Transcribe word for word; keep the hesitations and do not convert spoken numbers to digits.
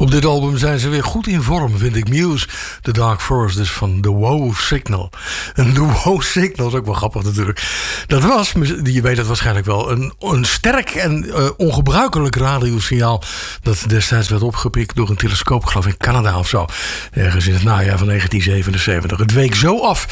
Op dit album zijn ze weer goed in vorm, vind ik. Muse, The Dark Forest, dus van The Wow Signal. En The Wow Signal is ook wel grappig natuurlijk. Dat was, je weet het waarschijnlijk wel, een, een sterk en uh, ongebruikelijk radiosignaal dat destijds werd opgepikt door een telescoop, geloof ik in Canada of zo. Ergens in het najaar van negentien zevenenzeventig. Het week zo af